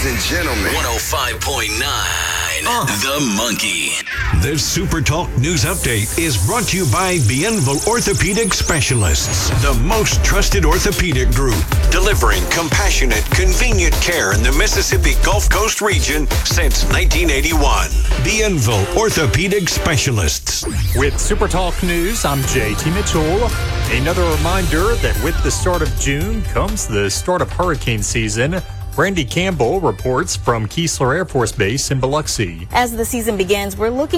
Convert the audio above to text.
Ladies and gentlemen, 105.9 The Monkey. This Super Talk News Update is brought to you by Bienville Orthopedic Specialists, the most trusted orthopedic group, delivering compassionate, convenient care in the Mississippi Gulf Coast region since 1981. Bienville Orthopedic Specialists. With Super Talk News, I'm JT Mitchell. Another reminder that with the start of June comes the start of hurricane season. Brandy Campbell reports from Keesler Air Force Base in Biloxi. As the season begins, we're looking